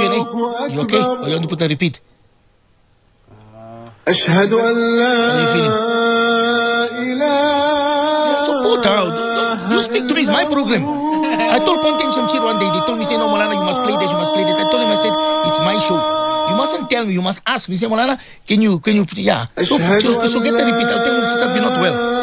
Q&A. You okay? Or you want to put a repeat? أشهد أن لا How are you feeling? إله So put out. Don't, you speak to me. It's my program. I told Ponte and Shamshir one day. They told me, say, no, Malana, you must play this, you must play that. I told him, I said, it's my show. You mustn't tell me. You must ask me. Say, Malana, can you? Yeah. So get the repeat. I'll tell Mufti Saab you're not well.